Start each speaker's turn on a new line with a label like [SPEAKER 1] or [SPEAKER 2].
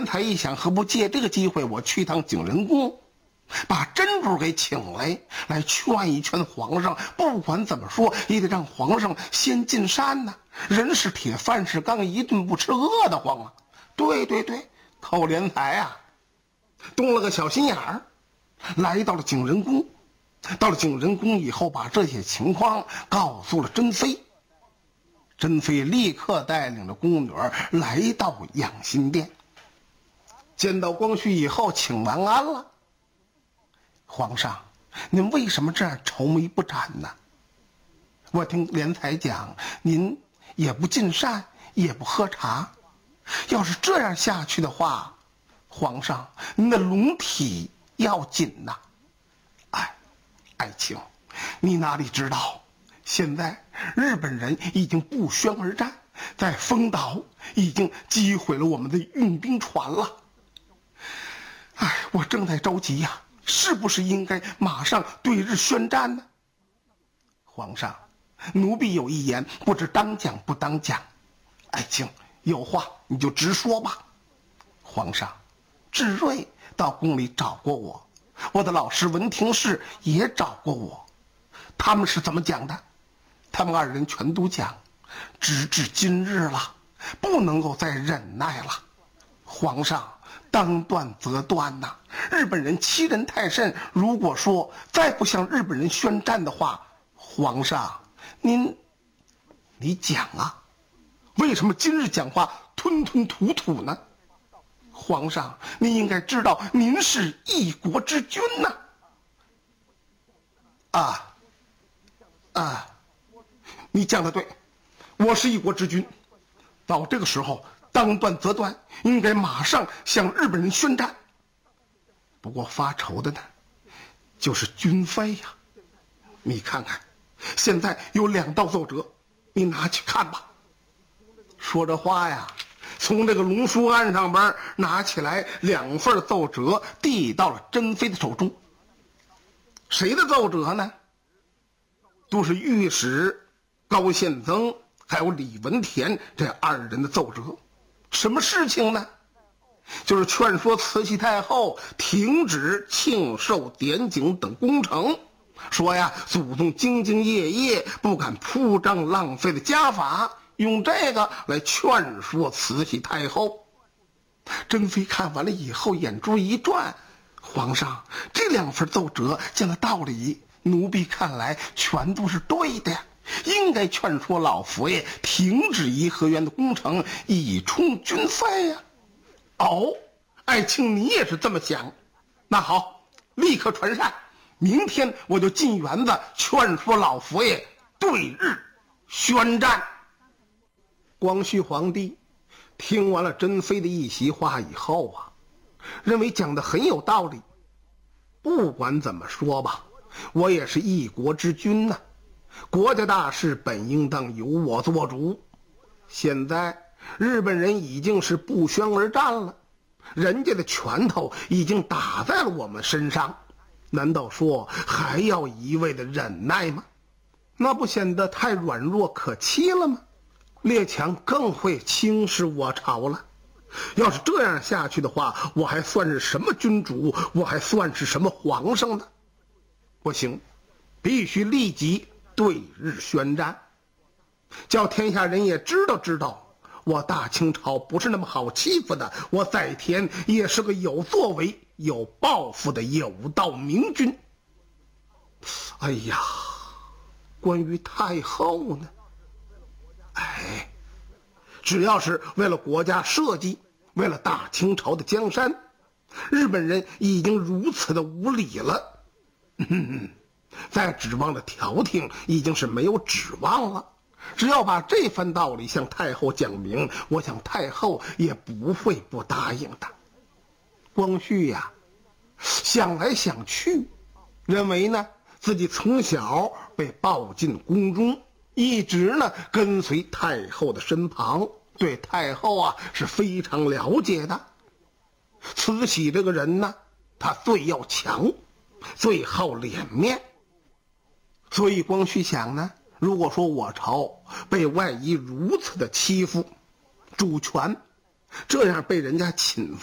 [SPEAKER 1] 才一想，何不借这个机会我去趟景仁宫，把珍珠给请来，来劝一劝皇上。不管怎么说，也得让皇上先进山呢。人是铁，饭是钢，一顿不吃饿得慌啊。对，寇连才啊，动了个小心眼儿，来到了景仁宫。到了景仁宫以后，把这些情况告诉了珍妃。珍妃立刻带领着宫女儿来到养心殿，见到光绪以后，请完安了。皇上，您为什么这样愁眉不展呢？我听连才讲，您也不进膳，也不喝茶，要是这样下去的话，皇上您的龙体要紧呐。爱卿，你哪里知道，现在日本人已经不宣而战，在丰岛已经击毁了我们的运兵船了。我正在着急呀，是不是应该马上对日宣战呢？皇上，奴婢有一言，不知当讲不当讲。爱卿，有话你就直说吧。皇上，智瑞到宫里找过我，我的老师文廷士也找过我，他们是怎么讲的？他们二人全都讲，直至今日了，不能够再忍耐了。皇上，当断则断呐！日本人欺人太甚，如果说再不向日本人宣战的话，皇上，你讲啊，为什么今日讲话吞吞吐吐呢？皇上，您应该知道，您是一国之君呐！你讲的对，我是一国之君。到这个时候，当断则断，应该马上向日本人宣战。不过发愁的呢，就是军费呀。你看看，现在有2道奏折，你拿去看吧。说这话呀，从这个龙书案上边拿起来2份奏折，递到了珍妃的手中。谁的奏折呢？都是御史高宪增还有李文田这2人的奏折。什么事情呢？就是劝说慈禧太后停止庆寿典景等工程，说呀，祖宗兢兢业业，不敢铺张浪费的家法，用这个来劝说慈禧太后。珍妃看完了以后，眼珠一转，皇上，这2份奏折讲的道理，奴婢看来全都是对的呀，应该劝说老佛爷停止颐和园的工程，以充军费呀。爱卿你也是这么想？那好，立刻传膳，明天我就进园子劝说老佛爷对日宣战。光绪皇帝听完了珍妃的一席话以后啊，认为讲得很有道理。不管怎么说吧，我也是一国之君呐，国家大事本应当由我做主。现在日本人已经是不宣而战了，人家的拳头已经打在了我们身上，难道说还要一味的忍耐吗？那不显得太软弱可欺了吗？列强更会轻视我朝了。要是这样下去的话，我还算是什么君主？我还算是什么皇上呢？不行，必须立即对日宣战，叫天下人也知道我大清朝不是那么好欺负的，我载湉也是个有作为有抱负的有道明君。关于太后呢，只要是为了国家社稷，为了大清朝的江山，日本人已经如此的无礼了，再指望着调停已经是没有指望了。只要把这番道理向太后讲明，我想太后也不会不答应的。光绪呀，想来想去，认为呢自己从小被抱进宫中，一直呢跟随太后的身旁，对太后啊是非常了解的。慈禧这个人呢，她最要强，最好脸面，所以光绪想呢，如果说我朝被外夷如此的欺负，主权这样被人家侵